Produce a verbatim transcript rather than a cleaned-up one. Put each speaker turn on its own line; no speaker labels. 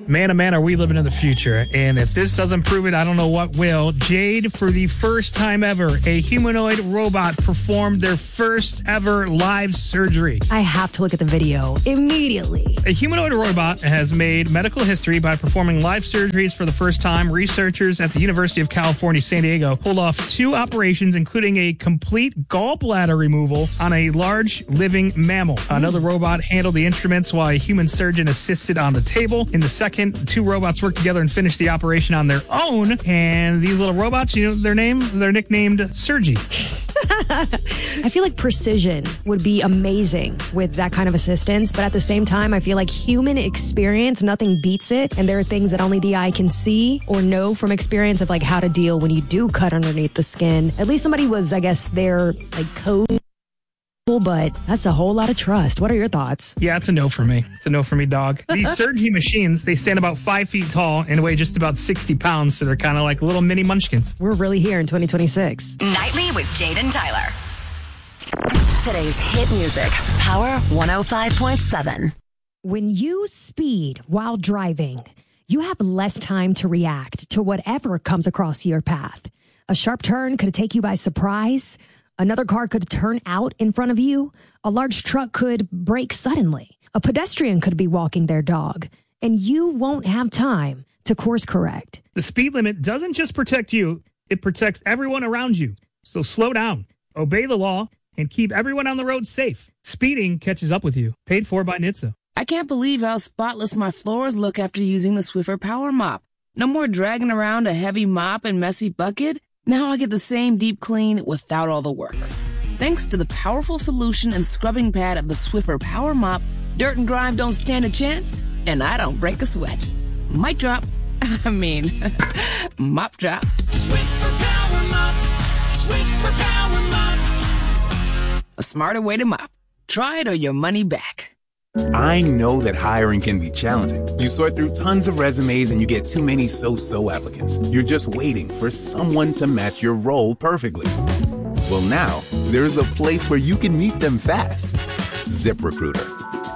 Man, oh man, are we living in the future. And if this doesn't prove it, I don't know what will. Jade, for the first time ever, a humanoid robot performed their first ever live surgery.
I have to look at the video immediately.
A humanoid robot has made medical history by performing live surgeries for the first time. Researchers at the University of California, San Diego, pulled off two operations, including a complete gallbladder removal on a large living mammal. Another robot handled the instruments while a human surgeon assisted on the table. In the second, two robots worked together and finished the operation on their own. And these little robots, you know their name? They're nicknamed Sergi.
I feel like precision would be amazing with that kind of assistance, but at the same time, I feel like human experience, nothing beats it. And there are things that only the eye can see or know from experience of like how to deal when you do cut underneath the skin. At least somebody was, I guess, there like code. But that's a whole lot of trust. What are your thoughts?
Yeah, it's a no for me. It's a no for me, dog. These Sergi machines, they stand about five feet tall and weigh just about sixty pounds, so they're kind of like little mini munchkins.
We're really here in twenty twenty-six.
Nightly with Jade and Tyler. Today's hit music, Power one oh five point seven.
When you speed while driving, you have less time to react to whatever comes across your path. A sharp turn could take you by surprise. Another car could turn out in front of you. A large truck could brake suddenly. A pedestrian could be walking their dog. And you won't have time to course correct.
The speed limit doesn't just protect you, it protects everyone around you. So slow down, obey the law, and keep everyone on the road safe. Speeding catches up with you. Paid for by N H T S A.
I can't believe how spotless my floors look after using the Swiffer Power Mop. No more dragging around a heavy mop and messy bucket. Now I get the same deep clean without all the work. Thanks to the powerful solution and scrubbing pad of the Swiffer Power Mop, dirt and grime don't stand a chance, and I don't break a sweat. Mic drop. I mean, mop drop.
Swiffer Power Mop. Swiffer Power Mop.
A smarter way to mop. Try it or your money back.
I know that hiring can be challenging. You sort through tons of resumes and you get too many so-so applicants. You're just waiting for someone to match your role perfectly. Well, now there's a place where you can meet them fast. ZipRecruiter.